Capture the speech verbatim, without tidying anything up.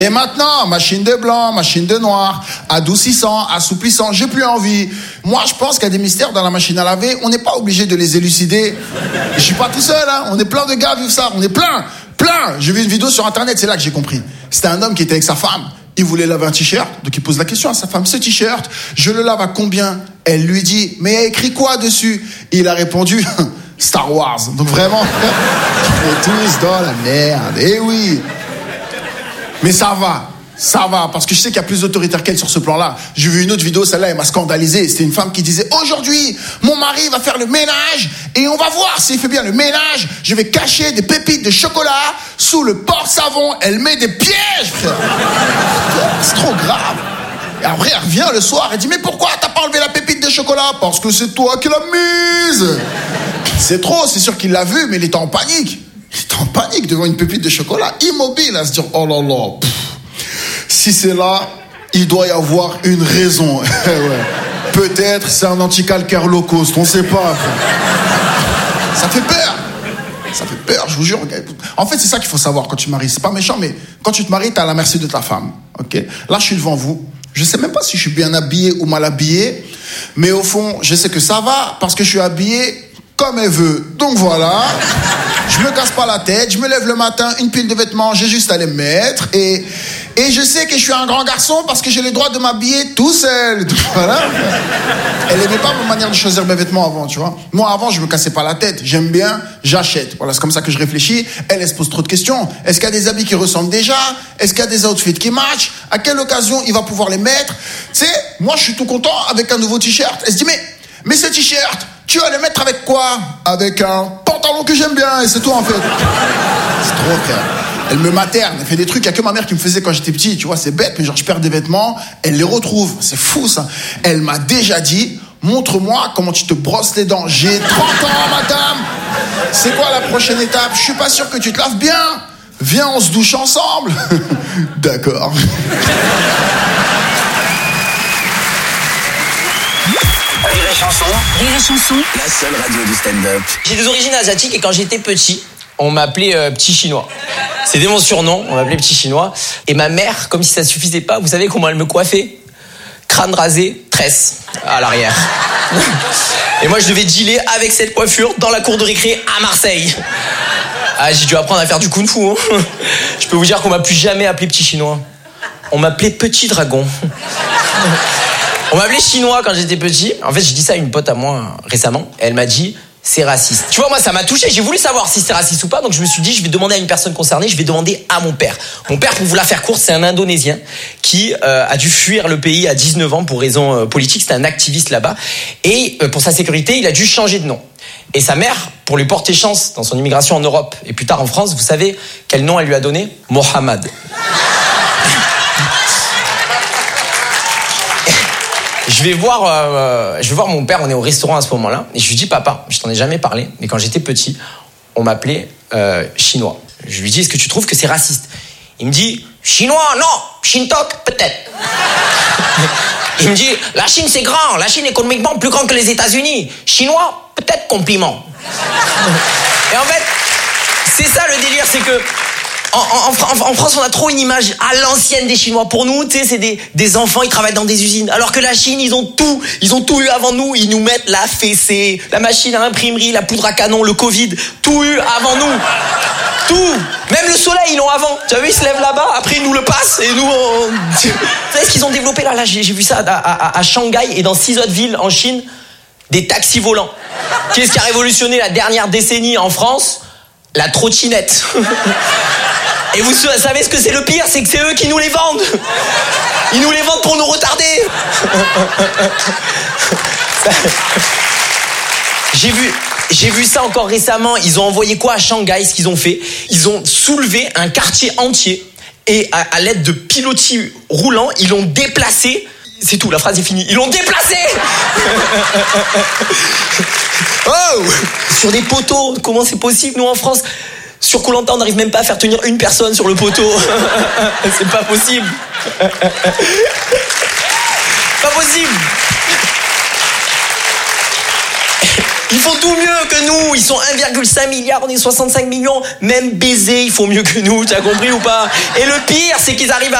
Et maintenant, machine de blanc, machine de noir, adoucissant, assouplissant, j'ai plus envie. Moi, je pense qu'il y a des mystères dans la machine à laver, on n'est pas obligé de les élucider. Je suis pas tout seul, hein. On est plein de gars à vivre ça, on est plein, plein. J'ai vu une vidéo sur internet, c'est là que j'ai compris. C'était un homme qui était avec sa femme, il voulait laver un t-shirt, donc il pose la question à sa femme, ce t-shirt, je le lave à combien? Elle lui dit, mais il y a écrit quoi dessus? Il a répondu, Star Wars. Donc vraiment, on est tous dans la merde, eh oui. Mais ça va, ça va, parce que je sais qu'il y a plus d'autoritaire qu'elle sur ce plan-là. J'ai vu une autre vidéo, celle-là, elle m'a scandalisé. C'était une femme qui disait, aujourd'hui, mon mari va faire le ménage et on va voir s'il fait bien le ménage. Je vais cacher des pépites de chocolat sous le porte-savon. Elle met des pièges, frère. C'est trop grave. Et après, elle revient le soir, elle dit, mais pourquoi t'as pas enlevé la pépite de chocolat? Parce que c'est toi qui l'as mise. C'est trop, c'est sûr qu'il l'a vu, mais il était en panique. Il était en panique devant une pépite de chocolat, immobile, à se dire, oh là là, pff, si c'est là, il doit y avoir une raison. Ouais. Peut-être c'est un anticalcaire low cost, on sait pas. Ça fait peur. Ça fait peur, je vous jure. En fait, c'est ça qu'il faut savoir quand tu maries. C'est pas méchant, mais quand tu te maries, t'es à la merci de ta femme. Ok. Là, je suis devant vous. Je sais même pas si je suis bien habillé ou mal habillé, mais au fond, je sais que ça va parce que je suis habillé comme elle veut. Donc voilà, je me casse pas la tête, je me lève le matin, une pile de vêtements, j'ai juste à les mettre et, et je sais que je suis un grand garçon parce que j'ai le droit de m'habiller tout seul. Donc voilà. Elle aimait pas ma manière de choisir mes vêtements avant, tu vois. Moi avant, je me cassais pas la tête, j'aime bien, j'achète. Voilà, c'est comme ça que je réfléchis. Elle, elle se pose trop de questions. Est-ce qu'il y a des habits qui ressemblent déjà? Est-ce qu'il y a des outfits qui matchent? À quelle occasion il va pouvoir les mettre? Tu sais, moi je suis tout content avec un nouveau t-shirt. Elle se dit mais, mais ce t-shirt, tu vas le mettre avec quoi? Avec un pantalon que j'aime bien, et c'est tout en fait. C'est trop, frère. Elle me materne, elle fait des trucs, il n'y a que ma mère qui me faisait quand j'étais petit, tu vois, c'est bête, mais genre je perds des vêtements, elle les retrouve, c'est fou ça. Elle m'a déjà dit, montre-moi comment tu te brosses les dents. J'ai trente ans, madame. C'est quoi la prochaine étape? Je suis pas sûr que tu te laves bien. Viens, on se douche ensemble. D'accord. Rire et chanson. Rire et chanson. La seule radio du stand-up. J'ai des origines asiatiques et quand j'étais petit, on m'appelait euh, Petit Chinois. C'était mon surnom, on m'appelait Petit Chinois. Et ma mère, comme si ça suffisait pas, vous savez comment elle me coiffait? Crâne rasé, tresse à l'arrière. Et moi je devais dealer avec cette coiffure dans la cour de récré à Marseille. Ah, j'ai dû apprendre à faire du kung-fu. Hein. Je peux vous dire qu'on m'a plus jamais appelé Petit Chinois. On m'appelait Petit Dragon. On m'appelait Chinois quand j'étais petit. En fait, j'ai dit ça à une pote à moi récemment. Elle m'a dit, c'est raciste. Tu vois, moi, ça m'a touché. J'ai voulu savoir si c'est raciste ou pas. Donc, je me suis dit, je vais demander à une personne concernée. Je vais demander à mon père. Mon père, pour vous la faire courte, c'est un Indonésien qui euh, a dû fuir le pays à dix-neuf ans pour raisons euh, politiques. C'était un activiste là-bas. Et euh, pour sa sécurité, il a dû changer de nom. Et sa mère, pour lui porter chance dans son immigration en Europe et plus tard en France, vous savez quel nom elle lui a donné? Mohamed. Je vais voir, euh, je vais voir mon père, on est au restaurant à ce moment-là, et je lui dis, papa, je t'en ai jamais parlé, mais quand j'étais petit, on m'appelait euh, Chinois. Je lui dis, est-ce que tu trouves que c'est raciste? Il me dit, Chinois, non, Shintok, peut-être. Il me dit, la Chine c'est grand, la Chine économiquement plus grand que les États-Unis. Chinois, peut-être compliment. Et en fait, c'est ça le délire, c'est que En, en, en France, on a trop une image à l'ancienne des Chinois. Pour nous, tu sais, c'est des, des enfants, ils travaillent dans des usines. Alors que la Chine, ils ont tout. Ils ont tout eu avant nous. Ils nous mettent la fessée, la machine à imprimerie, la poudre à canon, le Covid. Tout eu avant nous. Tout. Même le soleil, ils l'ont avant. Tu as vu, ils se lèvent là-bas, après ils nous le passent. Et nous, on... Tu sais ce qu'ils ont développé là, là j'ai, j'ai vu ça à, à, à Shanghai et dans six autres villes en Chine. Des taxis volants. Qu'est-ce qui a révolutionné la dernière décennie en France? La trottinette. Et vous savez ce que c'est le pire? C'est que c'est eux qui nous les vendent. Ils nous les vendent pour nous retarder. J'ai vu, j'ai vu ça encore récemment. Ils ont envoyé quoi à Shanghai? Ce qu'ils ont fait, ils ont soulevé un quartier entier et à, à l'aide de pilotis roulants, ils l'ont déplacé. C'est tout, la phrase est finie. Ils l'ont déplacé. Oh, sur des poteaux. Comment c'est possible, nous en France? Sur Koh-Lanta, on n'arrive même pas à faire tenir une personne sur le poteau. C'est pas possible. Pas possible. Ils font tout mieux que nous. Ils sont un virgule cinq milliard, on est soixante-cinq millions. Même baiser, ils font mieux que nous. Tu as compris ou pas? Et le pire, c'est qu'ils arrivent à